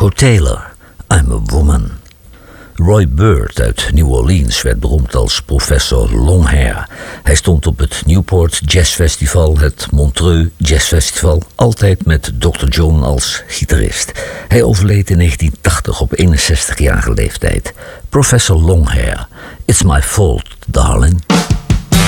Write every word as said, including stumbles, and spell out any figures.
Marco Taylor, I'm a Woman. Roy Bird uit New Orleans werd beroemd als professor Longhair. Hij stond op het Newport Jazz Festival, het Montreux Jazz Festival, altijd met dokter John als gitarist. Hij overleed in negentien tachtig op eenenzestigjarige leeftijd. Professor Longhair, It's My Fault, Darling.